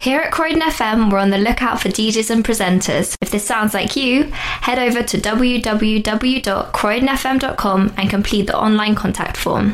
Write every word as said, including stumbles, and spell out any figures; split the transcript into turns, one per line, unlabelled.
Here at Croydon F M, we're on the lookout for D Js and presenters. If this sounds like you, head over to w w w dot croydon f m dot com and complete the online contact form.